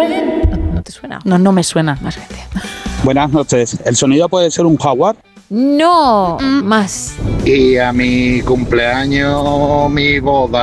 ¿No te suena? No me suena. Más gente. Buenas noches. ¿El sonido puede ser un jaguar? No, más. Y a mi cumpleaños, mi boda